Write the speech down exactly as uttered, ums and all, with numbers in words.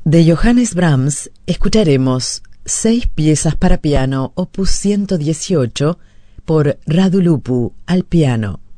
De Johannes Brahms escucharemos seis piezas para piano opus ciento dieciocho por Radu Lupu al piano.